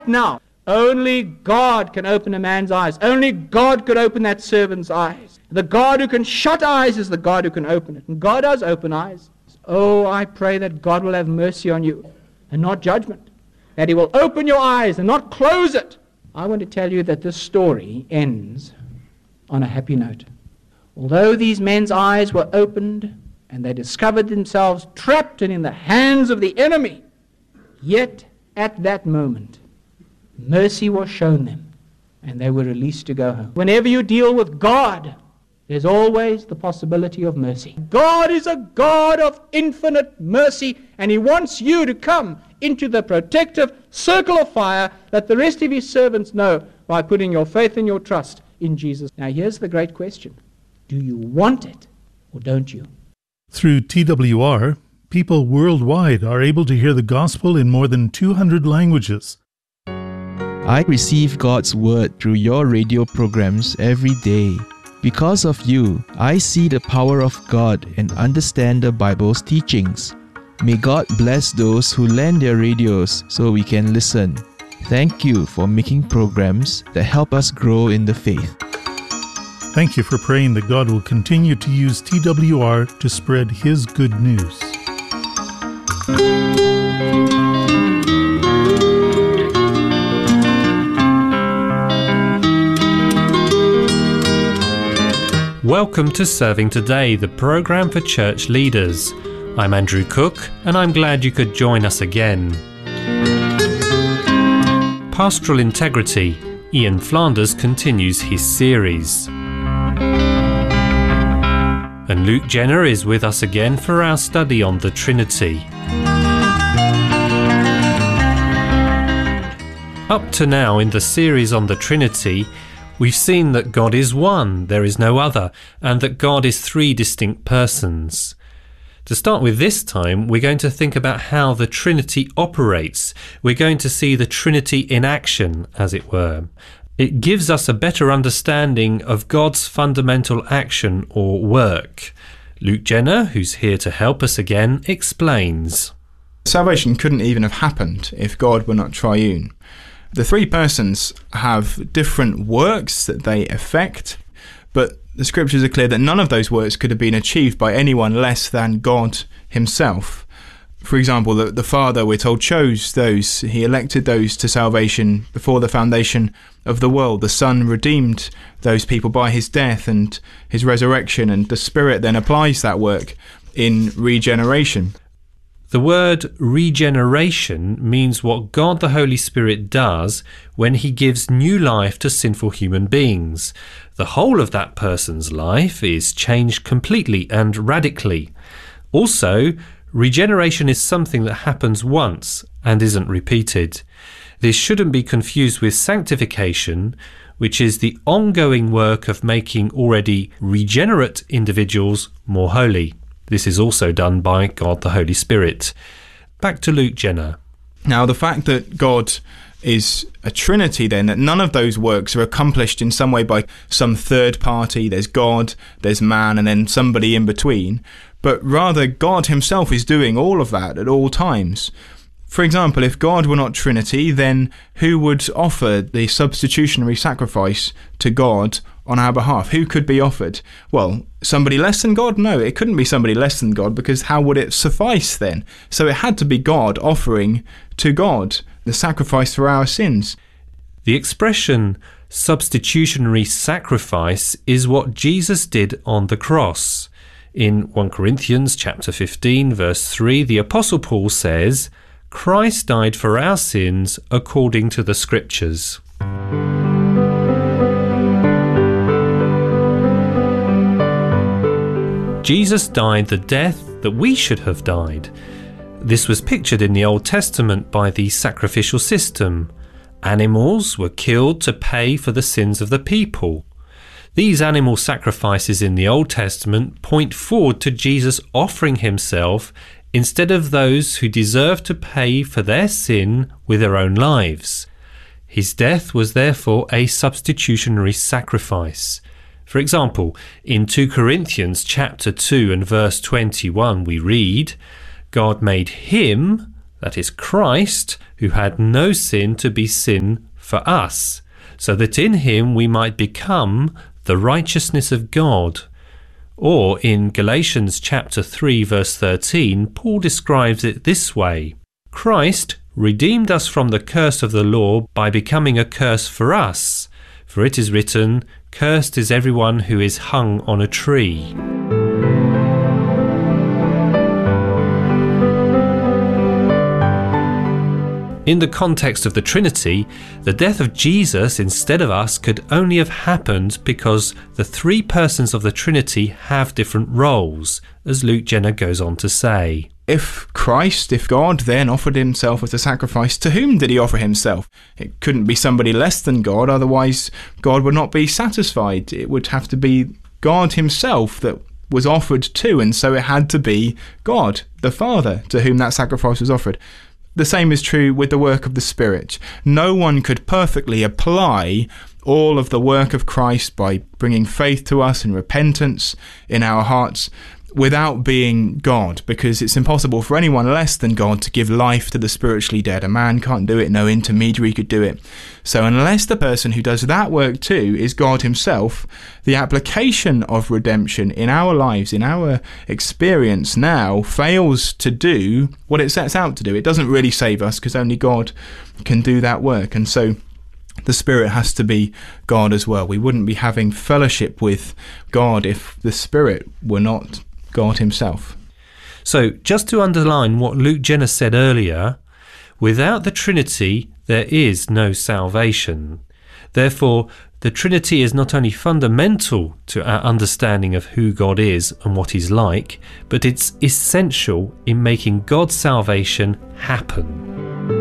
now. Only God can open a man's eyes. Only God could open that servant's eyes. The God who can shut eyes is the God who can open it. And God does open eyes. Oh, I pray that God will have mercy on you and not judgment. That he will open your eyes and not close it. I want to tell you that this story ends on a happy note. Although these men's eyes were opened and they discovered themselves trapped and in the hands of the enemy, yet at that moment, mercy was shown them, and they were released to go home. Whenever you deal with God, there's always the possibility of mercy. God is a God of infinite mercy, and he wants you to come into the protective circle of fire that the rest of his servants know by putting your faith and your trust in Jesus. Now here's the great question. Do you want it, or don't you? Through TWR, people worldwide are able to hear the gospel in more than 200 languages. I receive God's word through your radio programs every day. Because of you, I see the power of God and understand the Bible's teachings. May God bless those who lend their radios so we can listen. Thank you for making programs that help us grow in the faith. Thank you for praying that God will continue to use TWR to spread His good news. Welcome to Serving Today, the program for church leaders. I'm Andrew Cook, and I'm glad you could join us again. Pastoral Integrity, Ian Flanders continues his series. And Luke Jenner is with us again for our study on the Trinity. Up to now in the series on the Trinity, we've seen that God is one, there is no other, and that God is three distinct persons. To start with this time, we're going to think about how the Trinity operates. We're going to see the Trinity in action, as it were. It gives us a better understanding of God's fundamental action or work. Luke Jenner, who's here to help us again, explains. Salvation couldn't even have happened if God were not triune. The three persons have different works that they effect, but the scriptures are clear that none of those works could have been achieved by anyone less than God himself. For example, the Father, we're told, chose those, he elected those to salvation before the foundation of the world. The Son redeemed those people by his death and his resurrection, and the Spirit then applies that work in regeneration. The word regeneration means what God the Holy Spirit does when he gives new life to sinful human beings. The whole of that person's life is changed completely and radically. Also, regeneration is something that happens once and isn't repeated. This shouldn't be confused with sanctification, which is the ongoing work of making already regenerate individuals more holy. This is also done by God the Holy Spirit. Back to Luke Jenner. Now, the fact that God is a Trinity, then, that none of those works are accomplished in some way by some third party. There's God, there's man, and then somebody in between. But rather, God himself is doing all of that at all times. For example, if God were not Trinity, then who would offer the substitutionary sacrifice to God on our behalf? Who could be offered? Well, somebody less than God? No, it couldn't be somebody less than God, because how would it suffice then? So it had to be God offering to God the sacrifice for our sins. The expression substitutionary sacrifice is what Jesus did on the cross. In 1 Corinthians chapter 15, verse 3, the Apostle Paul says, Christ died for our sins according to the Scriptures. Jesus died the death that we should have died. This was pictured in the Old Testament by the sacrificial system. Animals were killed to pay for the sins of the people. These animal sacrifices in the Old Testament point forward to Jesus offering himself instead of those who deserve to pay for their sin with their own lives. His death was therefore a substitutionary sacrifice. For example, in 2 Corinthians chapter 2 and verse 21 we read, God made him, that is Christ, who had no sin, to be sin for us, so that in him we might become the righteousness of God. Or in Galatians chapter 3 verse 13, Paul describes it this way: Christ redeemed us from the curse of the law by becoming a curse for us. For it is written, Cursed is everyone who is hung on a tree. In the context of the Trinity, the death of Jesus instead of us could only have happened because the three persons of the Trinity have different roles, as Luke Jenner goes on to say. If God then offered himself as a sacrifice, to whom did he offer himself? It couldn't be somebody less than God, otherwise God would not be satisfied. It would have to be God himself that was offered to, and so it had to be God, the Father, to whom that sacrifice was offered. The same is true with the work of the Spirit. No one could perfectly apply all of the work of Christ by bringing faith to us and repentance in our hearts without being God, because it's impossible for anyone less than God to give life to the spiritually dead. A man can't do it, no intermediary could do it. So unless the person who does that work too is God himself, the application of redemption in our lives, in our experience now, fails to do what it sets out to do. It doesn't really save us because only God can do that work. And so the Spirit has to be God as well. We wouldn't be having fellowship with God if the Spirit were not God himself. So, just to underline what Luke Jenner said earlier, without the Trinity, there is no salvation. Therefore, the Trinity is not only fundamental to our understanding of who God is and what he's like, but it's essential in making God's salvation happen.